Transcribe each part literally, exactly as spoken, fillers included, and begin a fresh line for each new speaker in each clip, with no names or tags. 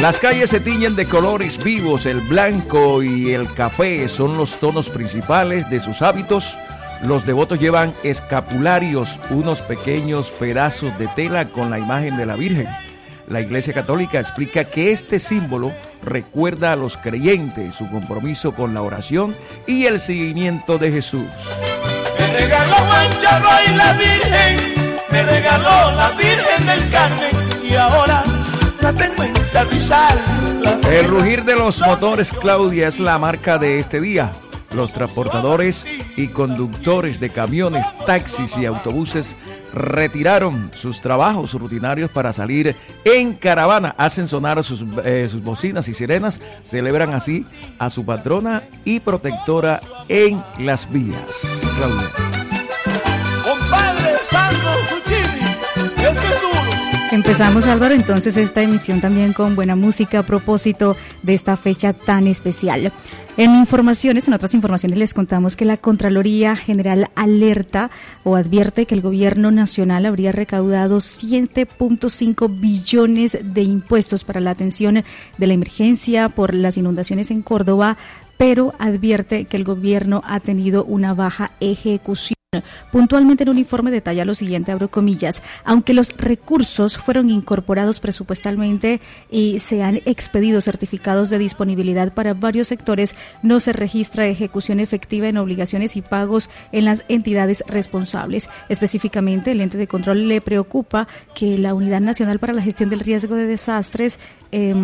Las calles se tiñen de colores vivos, el blanco y el café son los tonos principales de sus hábitos. Los devotos llevan escapularios, unos pequeños pedazos de tela con la imagen de la Virgen. La Iglesia Católica explica que este símbolo recuerda a los creyentes su compromiso con la oración y el seguimiento de Jesús.
Me regaló Juan y la Virgen, me regaló la Virgen del Carmen y ahora la tengo en Carrizal.
El rugir de los motores, Claudia, es la marca de este día. Los transportadores y conductores de camiones, taxis y autobuses retiraron sus trabajos rutinarios para salir en caravana. Hacen sonar sus, eh, sus bocinas y sirenas, celebran así a su patrona y protectora en las vías. Claudia.
Compadre Sandro Fuchini, el que duro.
Empezamos, Álvaro, entonces esta emisión también con buena música a propósito de esta fecha tan especial. En informaciones, en otras informaciones les contamos que la Contraloría General alerta o advierte que el gobierno nacional habría recaudado siete punto cinco billones de impuestos para la atención de la emergencia por las inundaciones en Córdoba, pero advierte que el gobierno ha tenido una baja ejecución. Puntualmente en un informe detalla lo siguiente, abro comillas: aunque los recursos fueron incorporados presupuestalmente y se han expedido certificados de disponibilidad para varios sectores, no se registra ejecución efectiva en obligaciones y pagos en las entidades responsables. Específicamente, el ente de control le preocupa que la Unidad Nacional para la Gestión del Riesgo de Desastres eh,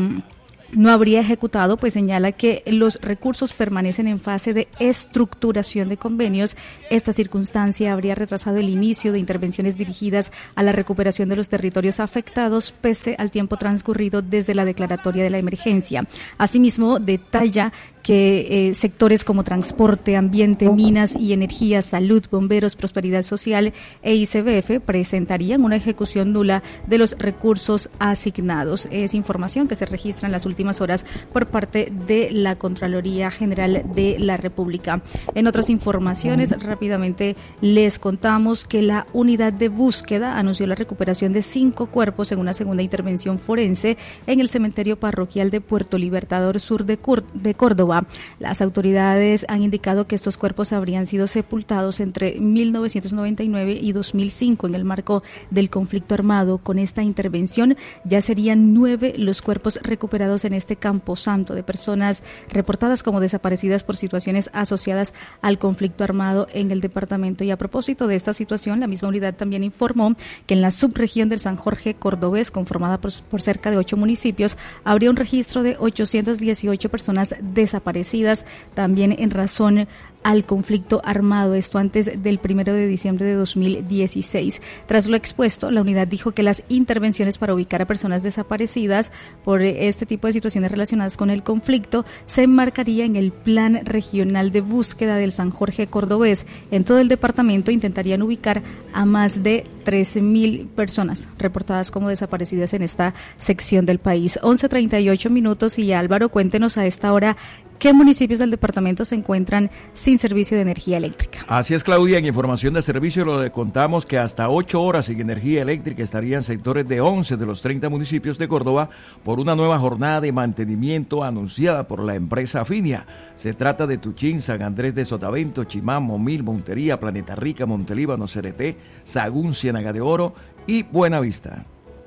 no habría ejecutado, pues señala que los recursos permanecen en fase de estructuración de convenios. Esta circunstancia habría retrasado el inicio de intervenciones dirigidas a la recuperación de los territorios afectados, pese al tiempo transcurrido desde la declaratoria de la emergencia. Asimismo, detalla que eh, sectores como transporte, ambiente, minas y energía, salud, bomberos, prosperidad social e I C B F presentarían una ejecución nula de los recursos asignados. Es información que se registra en las últimas horas por parte de la Contraloría General de la República. En otras informaciones, rápidamente les contamos que la unidad de búsqueda anunció la recuperación de cinco cuerpos en una segunda intervención forense en el cementerio parroquial de Puerto Libertador Sur de, Cur- de Córdoba. Las autoridades han indicado que estos cuerpos habrían sido sepultados entre mil novecientos noventa y nueve y dos mil cinco en el marco del conflicto armado. Con esta intervención ya serían nueve los cuerpos recuperados en este camposanto de personas reportadas como desaparecidas por situaciones asociadas al conflicto armado en el departamento. Y a propósito de esta situación, la misma unidad también informó que en la subregión del San Jorge cordobés, conformada por, por cerca de ocho municipios, habría un registro de ochocientas dieciocho personas desaparecidas. Desaparecidas también en razón al conflicto armado, esto antes del primero de diciembre de dos mil dieciséis. Tras lo expuesto, la unidad dijo que las intervenciones para ubicar a personas desaparecidas por este tipo de situaciones relacionadas con el conflicto se enmarcaría en el Plan Regional de Búsqueda del San Jorge cordobés. En todo el departamento intentarían ubicar a más de trece mil personas reportadas como desaparecidas en esta sección del país. once treinta y ocho minutos y Álvaro, cuéntenos a esta hora ¿qué municipios del departamento se encuentran sin servicio de energía eléctrica?
Así es, Claudia, en información de servicio lo contamos que hasta ocho horas sin energía eléctrica estarían sectores de once de los treinta municipios de Córdoba por una nueva jornada de mantenimiento anunciada por la empresa Finia. Se trata de Tuchín, San Andrés de Sotavento, Chimán, Momil, Montería, Planeta Rica, Montelíbano, Cereté, Sagún, Ciénaga de Oro y Buenavista.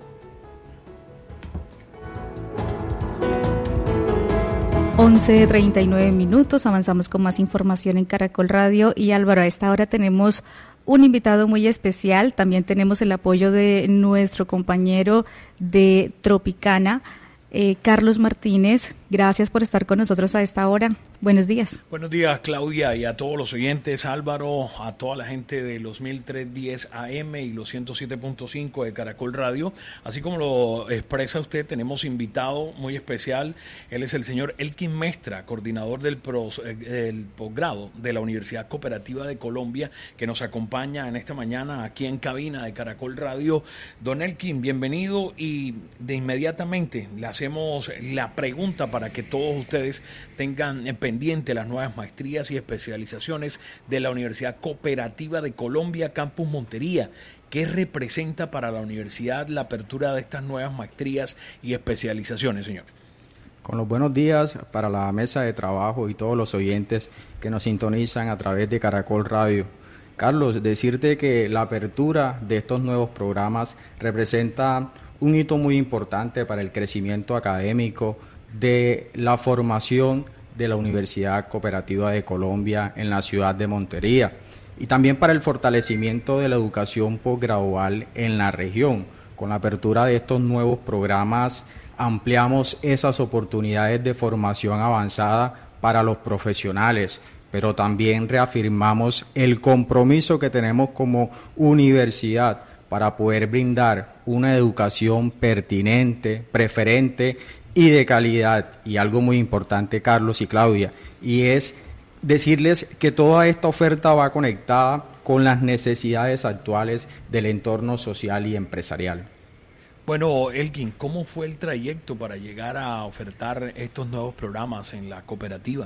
once treinta y nueve minutos, avanzamos con más información en Caracol Radio. Y Álvaro, a esta hora tenemos un invitado muy especial, también tenemos el apoyo de nuestro compañero de Tropicana, eh, Carlos Martínez. Gracias por estar con nosotros a esta hora. Buenos días.
Buenos días, Claudia, y a todos los oyentes, Álvaro, a toda la gente de los mil trescientos diez A M y los ciento siete punto cinco de Caracol Radio. Así como lo expresa usted, tenemos invitado muy especial. Él es el señor Elkin Mestra, coordinador del, pros, eh, del posgrado de la Universidad Cooperativa de Colombia, que nos acompaña en esta mañana aquí en cabina de Caracol Radio. Don Elkin, bienvenido, y de inmediatamente le hacemos la pregunta para que todos ustedes tengan pendiente las nuevas maestrías y especializaciones de la Universidad Cooperativa de Colombia, Campus Montería. ¿Qué representa para la universidad la apertura de estas nuevas maestrías y especializaciones, señor?
Con los buenos días para la mesa de trabajo y todos los oyentes que nos sintonizan a través de Caracol Radio. Carlos, decirte que la apertura de estos nuevos programas representa un hito muy importante para el crecimiento académico de la formación de la Universidad Cooperativa de Colombia en la ciudad de Montería y también para el fortalecimiento de la educación posgradual en la región. Con la apertura de estos nuevos programas ampliamos esas oportunidades de formación avanzada para los profesionales, pero también reafirmamos el compromiso que tenemos como universidad para poder brindar una educación pertinente, preferente y de calidad. Y algo muy importante, Carlos y Claudia, y es decirles que toda esta oferta va conectada con las necesidades actuales del entorno social y empresarial.
Bueno, Elkin, ¿cómo fue el trayecto para llegar a ofertar estos nuevos programas en la cooperativa?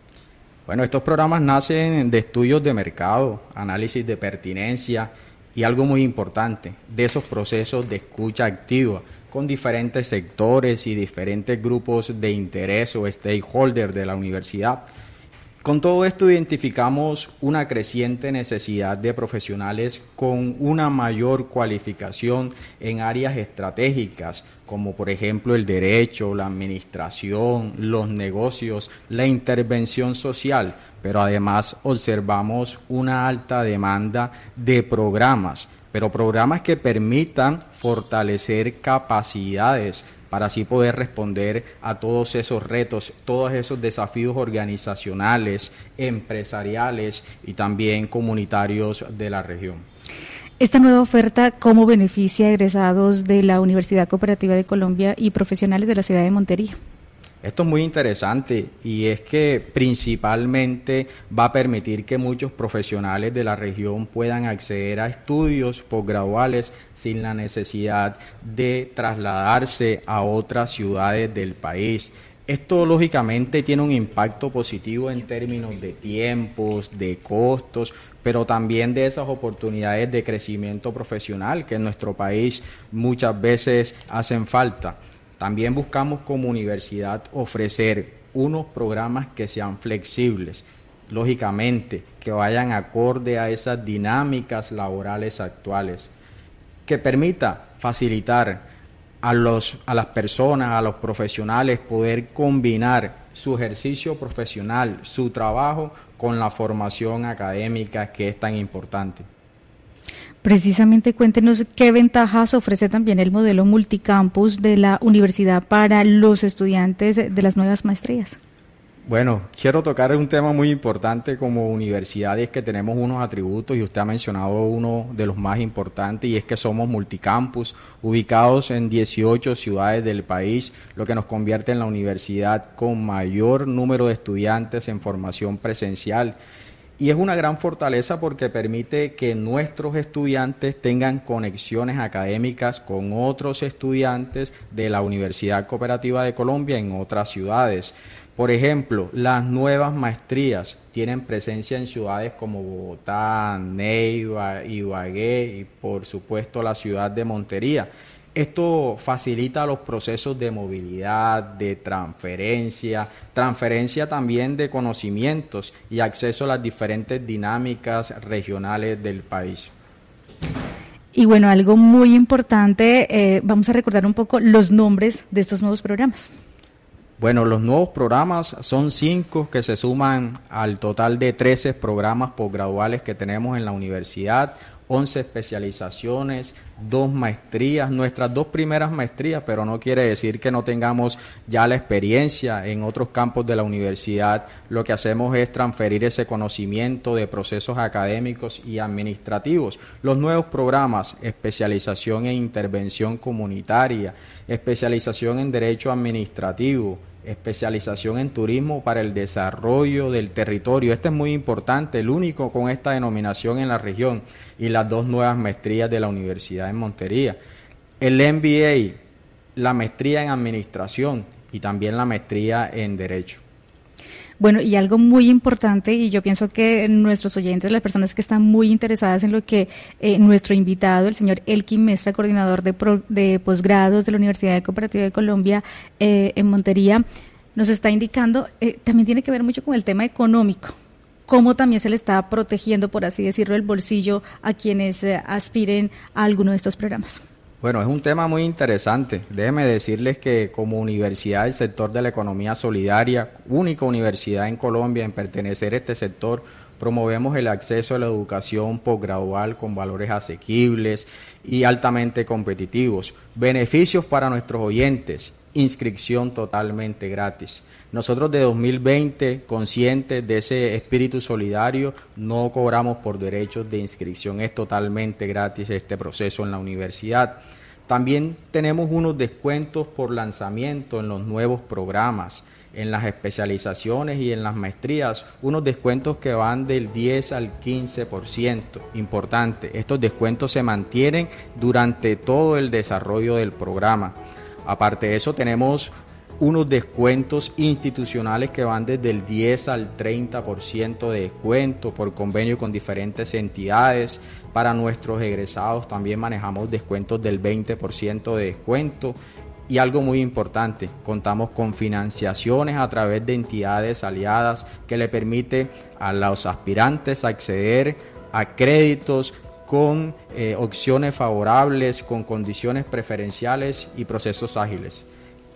Bueno, estos programas nacen de estudios de mercado, análisis de pertinencia y algo muy importante, de esos procesos de escucha activa con diferentes sectores y diferentes grupos de interés o stakeholders de la universidad. Con todo esto identificamos una creciente necesidad de profesionales con una mayor cualificación en áreas estratégicas, como por ejemplo el derecho, la administración, los negocios, la intervención social, pero además observamos una alta demanda de programas, pero programas que permitan fortalecer capacidades para así poder responder a todos esos retos, todos esos desafíos organizacionales, empresariales y también comunitarios de la región.
Esta nueva oferta, ¿cómo beneficia a egresados de la Universidad Cooperativa de Colombia y profesionales de la ciudad de Montería?
Esto es muy interesante y es que principalmente va a permitir que muchos profesionales de la región puedan acceder a estudios posgraduales sin la necesidad de trasladarse a otras ciudades del país. Esto lógicamente tiene un impacto positivo en términos de tiempos, de costos, pero también de esas oportunidades de crecimiento profesional que en nuestro país muchas veces hacen falta. También buscamos como universidad ofrecer unos programas que sean flexibles, lógicamente, que vayan acorde a esas dinámicas laborales actuales, que permita facilitar a, los, a las personas, a los profesionales, poder combinar su ejercicio profesional, su trabajo, con la formación académica que es tan importante.
Precisamente, cuéntenos qué ventajas ofrece también el modelo multicampus de la universidad para los estudiantes de las nuevas maestrías.
Bueno, quiero tocar un tema muy importante como universidad y es que tenemos unos atributos y usted ha mencionado uno de los más importantes y es que somos multicampus ubicados en dieciocho ciudades del país, lo que nos convierte en la universidad con mayor número de estudiantes en formación presencial. Y es una gran fortaleza porque permite que nuestros estudiantes tengan conexiones académicas con otros estudiantes de la Universidad Cooperativa de Colombia en otras ciudades. Por ejemplo, las nuevas maestrías tienen presencia en ciudades como Bogotá, Neiva, Ibagué y por supuesto la ciudad de Montería. Esto facilita los procesos de movilidad, de transferencia, transferencia también de conocimientos y acceso a las diferentes dinámicas regionales del país.
Y bueno, algo muy importante, eh, vamos a recordar un poco los nombres de estos nuevos programas.
Bueno, los nuevos programas son cinco que se suman al total de trece programas posgraduales que tenemos en la universidad, once especializaciones, dos maestrías, nuestras dos primeras maestrías, pero no quiere decir que no tengamos ya la experiencia en otros campos de la universidad. Lo que hacemos es transferir ese conocimiento de procesos académicos y administrativos. Los nuevos programas, especialización en intervención comunitaria, especialización en derecho administrativo, especialización en turismo para el desarrollo del territorio. Este es muy importante, el único con esta denominación en la región, y las dos nuevas maestrías de la Universidad en Montería. El M B A, la maestría en administración y también la maestría en derecho.
Bueno, y algo muy importante, y yo pienso que nuestros oyentes, las personas que están muy interesadas en lo que eh, nuestro invitado, el señor Elkin Mestra, coordinador de, pro, de posgrados de la Universidad Cooperativa de Colombia eh, en Montería, nos está indicando, eh, también tiene que ver mucho con el tema económico, cómo también se le está protegiendo, por así decirlo, el bolsillo a quienes eh, aspiren a alguno de estos programas.
Bueno, es un tema muy interesante. Déjenme decirles que como universidad del sector de la economía solidaria, única universidad en Colombia en pertenecer a este sector, promovemos el acceso a la educación posgradual con valores asequibles y altamente competitivos. Beneficios para nuestros oyentes, inscripción totalmente gratis. Nosotros de dos mil veinte, conscientes de ese espíritu solidario, no cobramos por derechos de inscripción, es totalmente gratis este proceso en la universidad. También tenemos unos descuentos por lanzamiento en los nuevos programas, en las especializaciones y en las maestrías, unos descuentos que van del diez al quince por ciento. Importante, estos descuentos se mantienen durante todo el desarrollo del programa. Aparte de eso, tenemos unos descuentos institucionales que van desde el diez al treinta por ciento de descuento por convenio con diferentes entidades. Para nuestros egresados también manejamos descuentos del veinte por ciento de descuento. Y algo muy importante, contamos con financiaciones a través de entidades aliadas que le permite a los aspirantes acceder a créditos con eh, opciones favorables, con condiciones preferenciales y procesos ágiles.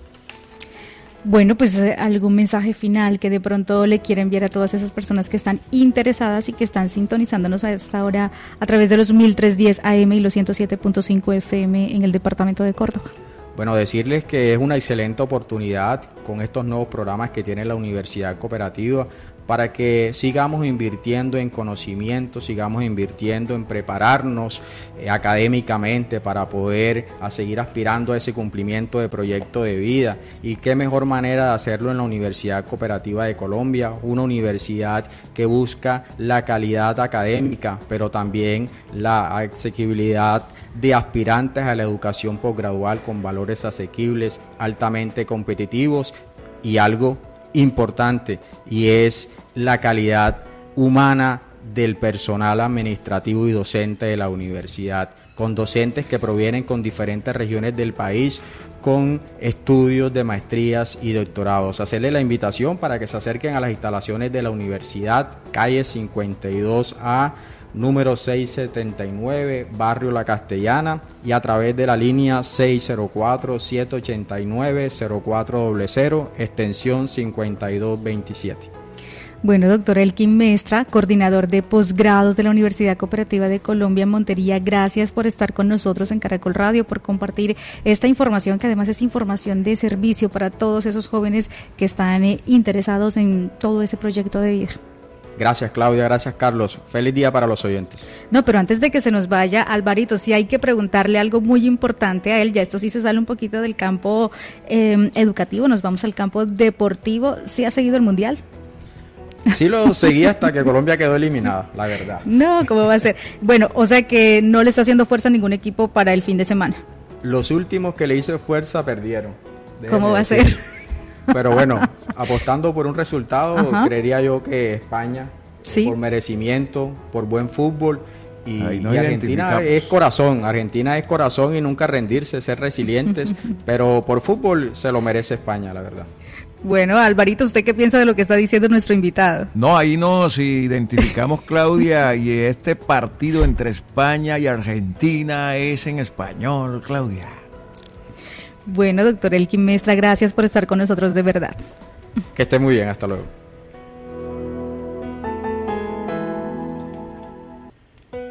Bueno, pues algún mensaje final que de pronto le quiera enviar a todas esas personas que están interesadas y que están sintonizándonos a esta hora a través de los mil trescientos diez A M y los ciento siete punto cinco F M en el departamento de Córdoba.
Bueno, decirles que es una excelente oportunidad con estos nuevos programas que tiene la Universidad Cooperativa para que sigamos invirtiendo en conocimiento, sigamos invirtiendo en prepararnos eh, académicamente para poder a seguir aspirando a ese cumplimiento de proyecto de vida. Y qué mejor manera de hacerlo en la Universidad Cooperativa de Colombia, una universidad que busca la calidad académica, pero también la asequibilidad de aspirantes a la educación posgradual con valores asequibles, altamente competitivos y algo importante, y es la calidad humana del personal administrativo y docente de la universidad, con docentes que provienen con diferentes regiones del país, con estudios de maestrías y doctorados. Hacerle la invitación para que se acerquen a las instalaciones de la universidad, calle cincuenta y dos A, número seiscientos setenta y nueve, Barrio La Castellana, y a través de la línea seis cero cuatro, siete ocho nueve, cero cuatro cero cero, extensión cincuenta y dos veintisiete.
Bueno, doctor Elkin Mestra, coordinador de posgrados de la Universidad Cooperativa de Colombia en Montería, gracias por estar con nosotros en Caracol Radio, por compartir esta información que además es información de servicio para todos esos jóvenes que están eh, interesados en todo ese proyecto de vida.
Gracias, Claudia, gracias, Carlos. Feliz día para los oyentes.
No, pero antes de que se nos vaya, Alvarito, sí hay que preguntarle algo muy importante a él. Ya esto sí se sale un poquito del campo eh, educativo, nos vamos al campo deportivo. ¿Sí ha seguido el Mundial?
Sí lo seguí hasta que Colombia quedó eliminada, la verdad.
No, ¿cómo va a ser? Bueno, o sea que no le está haciendo fuerza a ningún equipo para el fin de semana.
Los últimos que le hice fuerza perdieron.
¿Cómo va a ser?
Pero bueno, apostando por un resultado, Ajá. creería yo que España, ¿sí? por merecimiento, por buen fútbol, y, Ay, no y Argentina es corazón, Argentina es corazón y nunca rendirse, ser resilientes, pero por fútbol se lo merece España, la verdad.
Bueno, Alvarito, ¿usted qué piensa de lo que está diciendo nuestro invitado?
No, ahí nos identificamos, Claudia, y este partido entre España y Argentina es en español, Claudia.
Bueno, doctor Elkin Mestra, gracias por estar con nosotros, de verdad.
Que esté muy bien, hasta luego.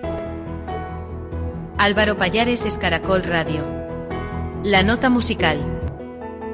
Álvaro Pallares es Caracol Radio. La nota musical.